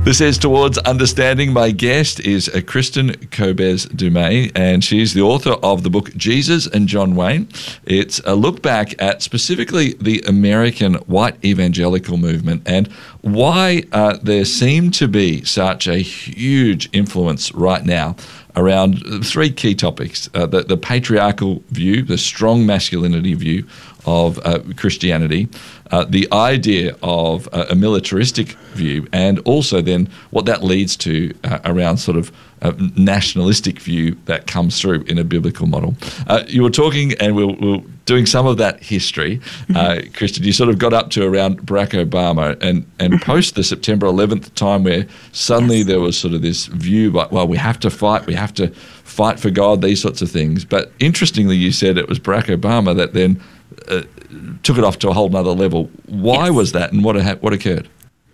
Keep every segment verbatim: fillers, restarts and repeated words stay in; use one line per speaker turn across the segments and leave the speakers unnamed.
This is Towards Understanding. My guest is uh, Kristen Kobes-Du-Mez, and she's the author of the book Jesus and John Wayne. It's a look back at specifically the American white evangelical movement and why uh, there seemed to be such a huge influence right now around three key topics: uh, the, the patriarchal view, the strong masculinity view of uh, Christianity, uh, the idea of uh, a militaristic view, and also then what that leads to uh, around sort of a nationalistic view that comes through in a biblical model. Uh, you were talking, and we we're, we're doing some of that history, uh, Kristen. You sort of got up to around Barack Obama and, and post the September eleventh time where suddenly yes. there was sort of this view, like, well, we have to fight, we have to fight for God, these sorts of things. But interestingly, you said it was Barack Obama that then uh, took it off to a whole nother level. Why yes. was that, and what ha- what occurred?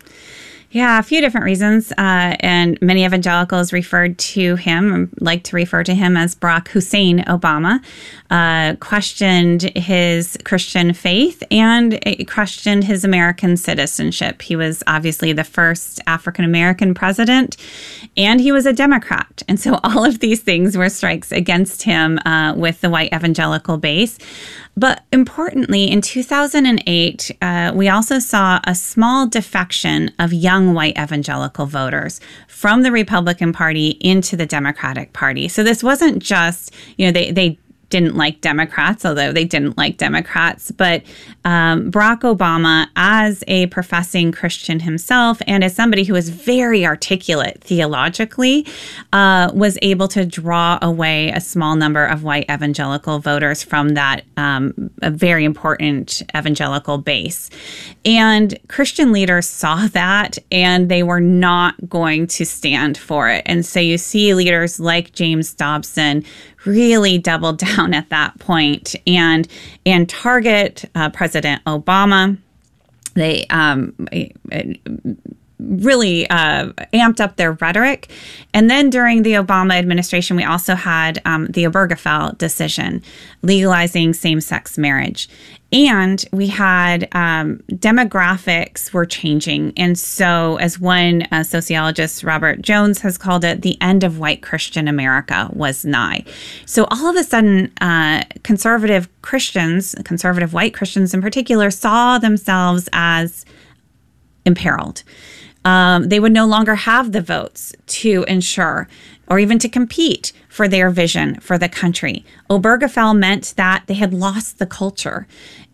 Yeah, a few different reasons. Uh, and many evangelicals referred to him, like to refer to him as Barack Hussein Obama, uh, questioned his Christian faith and questioned his American citizenship. He was obviously the first African-American president, and he was a Democrat. And so all of these things were strikes against him uh, with the white evangelical base. But importantly, in two thousand eight, uh, we also saw a small defection of young white evangelical voters from the Republican Party into the Democratic Party. So this wasn't just, you know, they, they didn't like Democrats, although they didn't like Democrats. But um, Barack Obama, as a professing Christian himself and as somebody who is very articulate theologically, uh, was able to draw away a small number of white evangelical voters from that um, a very important evangelical base. And Christian leaders saw that, and they were not going to stand for it. And so you see leaders like James Dobson really double down at that point and and target uh, President Obama. They um, really uh, amped up their rhetoric. And then during the Obama administration, we also had um, the Obergefell decision, legalizing same-sex marriage. And we had um, demographics were changing. And so as one uh, sociologist, Robert Jones, has called it, the end of white Christian America was nigh. So all of a sudden, uh, conservative Christians, conservative white Christians in particular, saw themselves as imperiled. Um, they would no longer have the votes to ensure or even to compete for their vision for the country. Obergefell meant that they had lost the culture.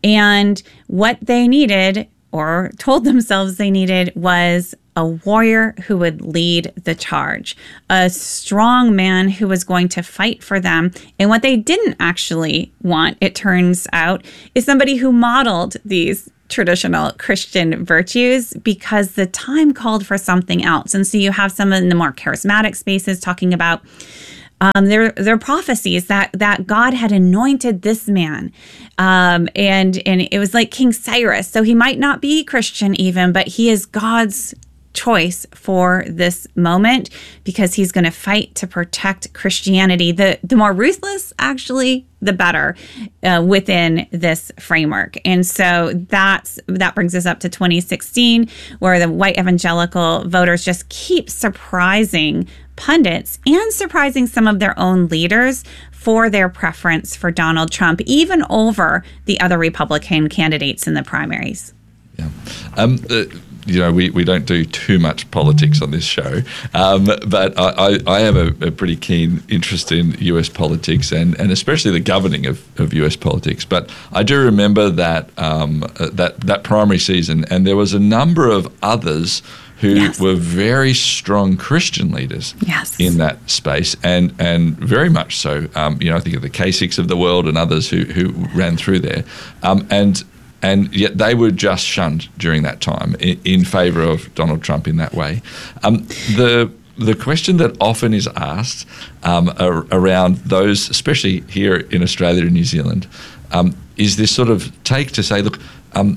And what they needed, or told themselves they needed, was a warrior who would lead the charge, a strong man who was going to fight for them. And what they didn't actually want, it turns out, is somebody who modeled these traditional Christian virtues, because the time called for something else. And so you have some in the more charismatic spaces talking about um, their their prophecies that that God had anointed this man, um, and and it was like King Cyrus. So he might not be Christian even, but he is God's choice for this moment because he's going to fight to protect Christianity. The the more ruthless, actually, the better uh, within this framework. And so that's that brings us up to twenty sixteen, where the white evangelical voters just keep surprising pundits and surprising some of their own leaders for their preference for Donald Trump, even over the other Republican candidates in the primaries.
Yeah. Um, uh, You know, we, we don't do too much politics on this show, um, but I, I, I have a, a pretty keen interest in U S politics and, and especially the governing of, of U S politics. But I do remember that um, that that primary season, and there was a number of others who yes. were very strong Christian leaders
yes.
in that space, and and very much so. Um, you know, I think of the Kasichs of the world and others who who ran through there, um, and. And yet they were just shunned during that time in, in favour of Donald Trump in that way. Um, the the question that often is asked um, ar- around those, especially here in Australia and New Zealand, um, is this sort of take to say, look, um,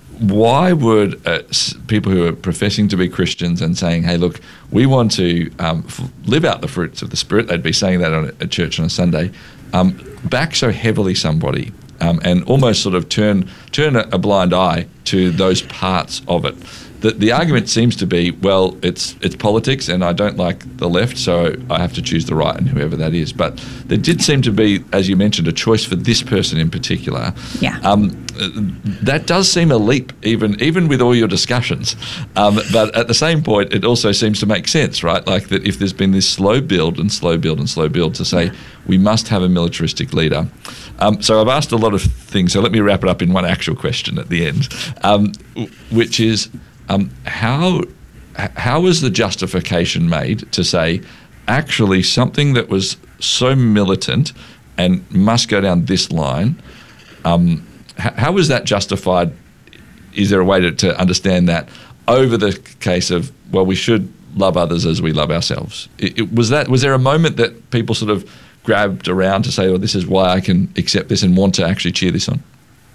why would uh, people who are professing to be Christians and saying, hey, look, we want to um, f- live out the fruits of the Spirit, they'd be saying that on a, a church on a Sunday, um, back so heavily somebody Um, and almost sort of turn turn a, a blind eye to those parts of it the, the argument seems to be, well, it's it's politics, and I don't like the left, so I have to choose the right, and whoever that is. But there did seem to be, as you mentioned, a choice for this person in particular.
Yeah.
Um, that does seem a leap, even even with all your discussions. Um, but at the same point, it also seems to make sense, right? Like that if there's been this slow build and slow build and slow build to say, we must have a militaristic leader. Um, so I've asked a lot of things, so let me wrap it up in one actual question at the end, um, which is um, how how was the justification made to say, actually something that was so militant and must go down this line, um, h- how was that justified? Is there a way to, to understand that over the case of, well, we should love others as we love ourselves? It, it, was that was there a moment that people sort of grabbed around to say, well, this is why I can accept this and want to actually cheer this on?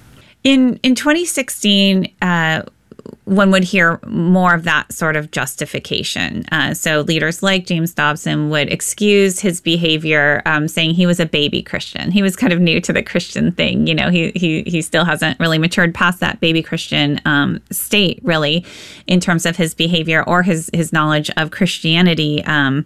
In in twenty sixteen, uh, one would hear more of that sort of justification. Uh, so leaders like James Dobson would excuse his behavior, um, saying he was a baby Christian. He was kind of new to the Christian thing. You know, he he he still hasn't really matured past that baby Christian um, state, really, in terms of his behavior or his his knowledge of Christianity. Um,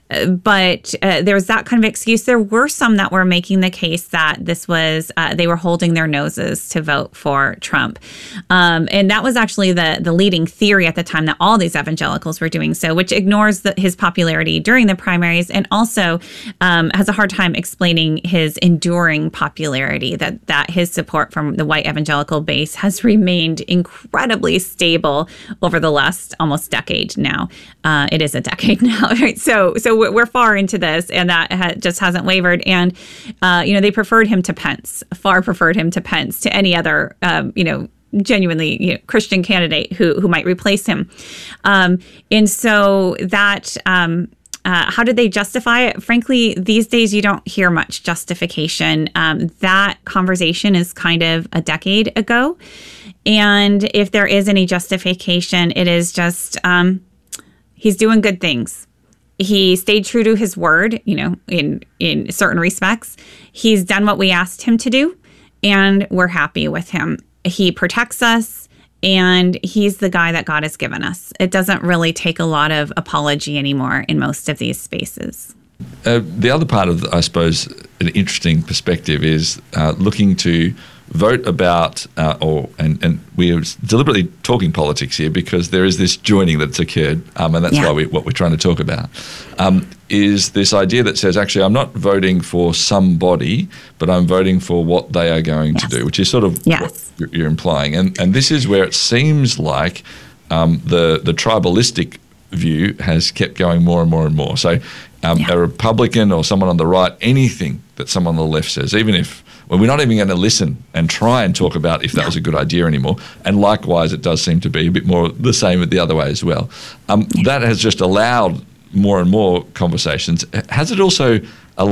but uh, there was that kind of excuse. There were some that were making the case that this was uh, they were holding their noses to vote for Trump, um, and that was actually the the leading theory at the time, that all these evangelicals were doing so, which ignores the, his popularity during the primaries, and also um, has a hard time explaining his enduring popularity, that that his support from the white evangelical base has remained incredibly stable over the last almost decade now. Uh, it is a decade now, right? So so we're, we're far into this, and that ha- just hasn't wavered. And, uh, you know, they preferred him to Pence, far preferred him to Pence to any other, um, you know, genuinely you know, Christian candidate who who might replace him. Um, and so that, um, uh, how did they justify it? Frankly, these days you don't hear much justification. Um, that conversation is kind of a decade ago. And if there is any justification, it is just um, he's doing good things. He stayed true to his word, you know, in, in certain respects. He's done what we asked him to do, and we're happy with him. He protects us, and he's the guy that God has given us. It doesn't really take a lot of apology anymore in most of these spaces.
Uh, the other part of, I suppose, an interesting perspective is uh, looking to vote about, uh, or and, and we are deliberately talking politics here because there is this joining that's occurred, um, and that's
yeah.
why we, what we're trying to talk about, um, is this idea that says, actually, I'm not voting for somebody, but I'm voting for what they are going yes. to do, which is sort of
yes.
what you're implying. And and this is where it seems like um, the the tribalistic view has kept going more and more and more. So um, yeah. a Republican or someone on the right, anything that someone on the left says, even if, well, we're not even going to listen and try and talk about if that was a good idea anymore. And likewise, it does seem to be a bit more the same the other way as well. Um, yeah. That has just allowed more and more conversations. Has it also